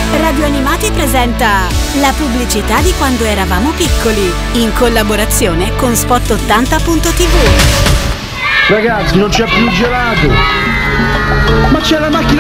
Radio Animati presenta la pubblicità di quando eravamo piccoli, in collaborazione con Spot80.tv. Ragazzi, non c'è più gelato! Ma c'è la macchina